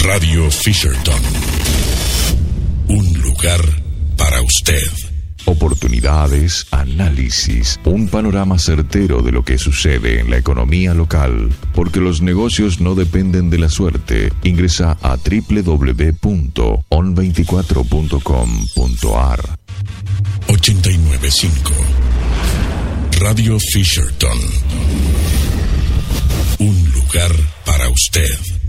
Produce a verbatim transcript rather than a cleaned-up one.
Radio Fisherton. Un lugar para usted. Oportunidades, análisis, un panorama certero de lo que sucede en la economía local, porque los negocios no dependen de la suerte. Ingresa a doble u doble u doble u punto on veinticuatro punto com punto a r. ochenta y nueve punto cinco Radio Fisherton. Un lugar para usted.